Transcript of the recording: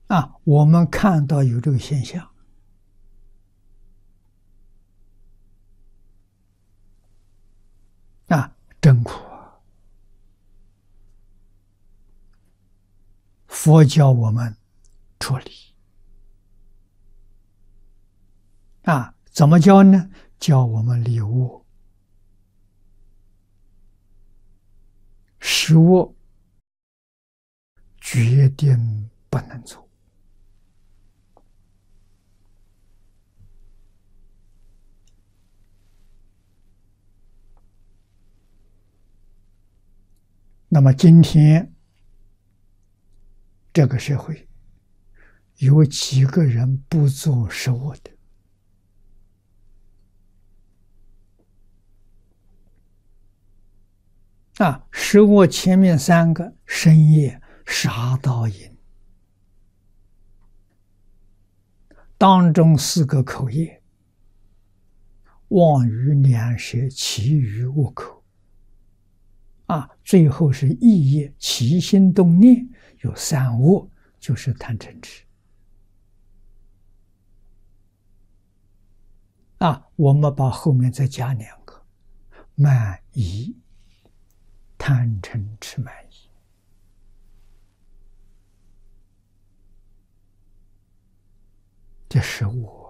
我们看到有这个现象真苦啊！佛教我们处理怎么教呢？教我们离恶，食恶决定不能做。那么今天这个社会有几个人不做食恶的？食恶前面3个：身业、杀盗淫，当中4个口业：妄语、两舌、绮语、恶口。最后是意业，起心动念有3恶，就是贪嗔痴。我们把后面再加2个：慢疑，贪嗔痴慢疑。这是我。